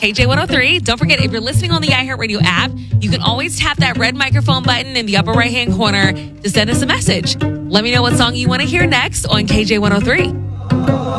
KJ103. Don't forget, if you're listening on the iHeartRadio app, you can always tap that red microphone button in the upper right-hand corner to send us a message. Let me know what song you want to hear next on KJ103.